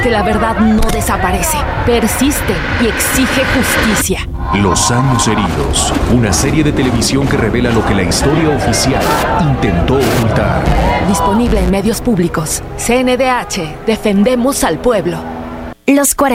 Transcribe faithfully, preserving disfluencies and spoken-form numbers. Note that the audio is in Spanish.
porque la verdad no desaparece, persiste y exige justicia. Los años heridos, una serie de televisión que revela lo que la historia oficial intentó ocultar. Disponible en medios públicos. C N D H, defendemos al pueblo. Los cuarenta